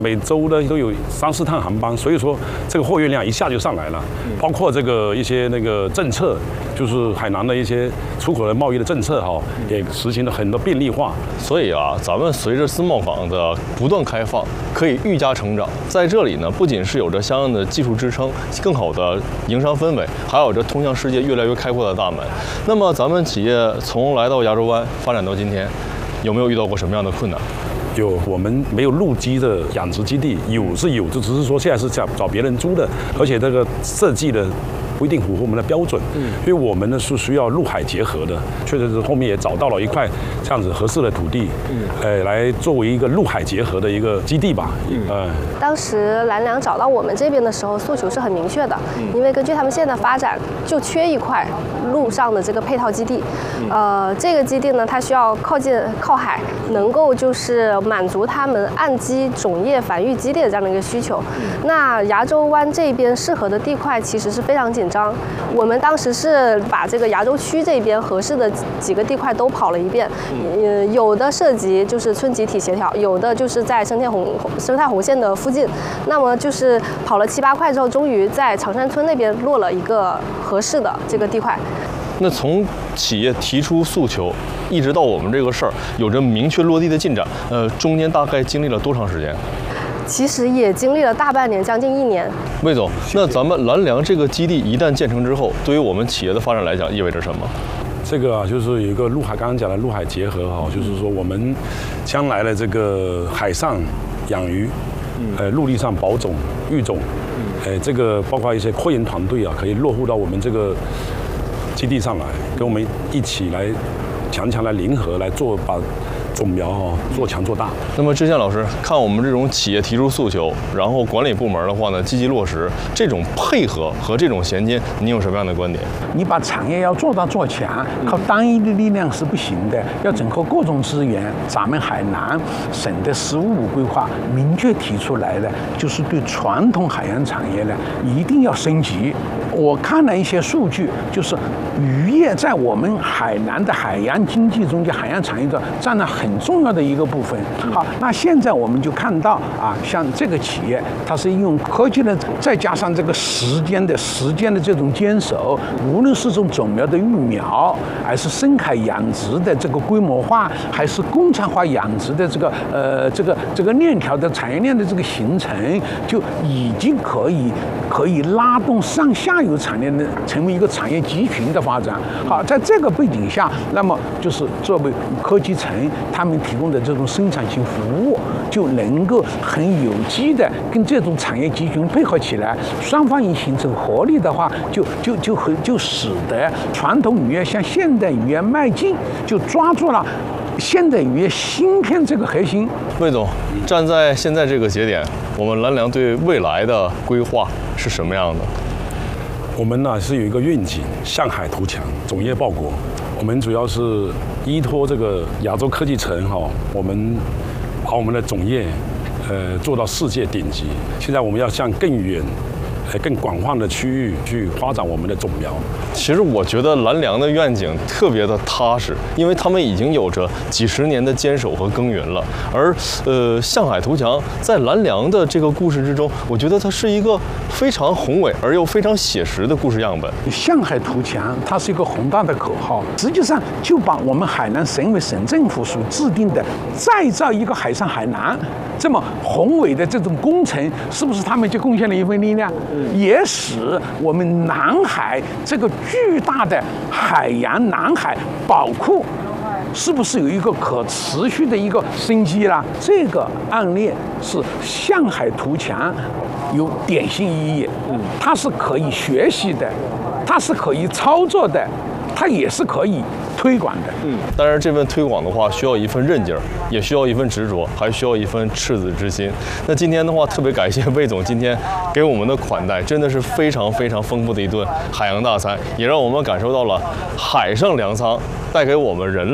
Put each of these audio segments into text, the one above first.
每周呢都有3、4趟航班，所以说这个货运量一下就上来了。包括这个一些那个政策，就是海南的一些出口的贸易的政策也实行了很多便利化。 所以啊，咱们随着自贸港的不断开放，可以愈加成长。在这里呢，不仅是有着相应的技术支撑，更好的营商氛围，还有着通向世界越来越开阔的大门。那么，咱们企业从来到牙洲湾发展到今天，有没有遇到过什么样的困难？ 有，我们没有陆基的养殖基地，有是有，就只是说现在是找别人租的，而且这个设计的不一定符合我们的标准。因为我们呢是需要陆海结合的，确实是后面也找到了一块这样子合适的土地，来作为一个陆海结合的一个基地吧。 当时蓝粮找到我们这边的时候，诉求是很明确的，因为根据他们现在发展，就缺一块陆上的这个配套基地。这个基地呢，它需要靠海，能够就是满足他们岸基种业繁育基地的这样的一个需求。那牙洲湾这边适合的地块其实是非常紧张，我们当时是把这个牙洲区这边合适的几个地块都跑了一遍，有的涉及就是村集体协调，有的就是在生态红线的附近，那么就是跑了7、8块之后，终于在长山村那边落了一个合适的这个地块。 那从企业提出诉求，一直到我们这个事儿有着明确落地的进展，中间大概经历了多长时间？ 其实也经历了大半年，将近1年。 魏总，那咱们蓝粮这个基地一旦建成之后，对于我们企业的发展来讲，意味着什么？ 这个啊，就是有一个陆海，刚刚讲的陆海结合就是说我们将来的这个海上养鱼，陆地上保种育种，这个包括一些科研团队啊，可以落户到我们这个基地上来，跟我们一起来强来联合来做，把种苗做强做大。 那么志宪老师，看我们这种企业提出诉求，然后管理部门的话呢积极落实，这种配合和这种衔接，您有什么样的观点？ 你把产业要做大做强，靠单一的力量是不行的，要整合各种资源。咱们海南省的“15+5”规划明确提出来的，就是对传统海洋产业呢一定要升级。我看了一些数据，就是渔业在我们海南的海洋经济中间，海洋产业中占了很重要的一个部分。好，那现在我们就看到啊，像这个企业，它是应用科技的，再加上这个时间的这种坚守，无论是这种种苗的育苗，还是深海养殖的这个规模化，还是工厂化养殖的这个链条的产业链的这个形成，就已经可以拉动上下游产业的成为一个产业集群的发展。好，在这个背景下，那么就是作为科技城，他们提供的这种生产性服务，就能够很有机的跟这种产业集群配合起来，双方一形成合力的话，就使得传统渔业向现代渔业迈进，就抓住了现代渔业芯片这个核心。 魏总，站在现在这个节点，我们蓝粮对未来的规划是什么样的？ 我们呢是有一个愿景，向海图强，种业报国。我们主要是依托这个亚洲科技城我们把我们的种业做到世界顶级。现在我们要向更远、更广泛的区域去发展我们的种苗。 其实我觉得蓝粮的愿景特别的踏实，因为他们已经有着几十年的坚守和耕耘了。而向海图强在蓝粮的这个故事之中，我觉得它是一个非常宏伟而又非常写实的故事样本。 向海图强，它是一个宏大的口号，实际上就把我们海南省委省政府所制定的再造一个海上海南这么宏伟的这种工程，是不是他们就贡献了一份力量？也使我们南海这个巨大的海洋南海宝库，是不是有一个可持续的一个生机啦？这个案例是向海图强，有典型意义。它是可以学习的，它是可以操作的，它也是可以推广的。 当然这份推广的话，需要一份韧劲儿，也需要一份执着，还需要一份赤子之心。那今天的话，特别感谢魏总今天给我们的款待，真的是非常非常丰富的一顿海洋大餐，也让我们感受到了海上粮仓带给我们人类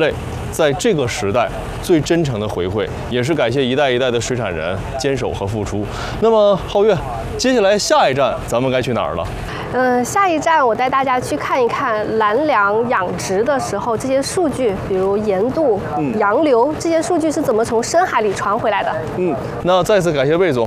在这个时代最真诚的回馈，也是感谢一代一代的水产人坚守和付出。那么皓月，接下来下一站咱们该去哪儿了？ 下一站我带大家去看一看蓝梁养殖的时候这些数据，比如盐度、洋流这些数据是怎么从深海里传回来的。 那再次感谢魏总。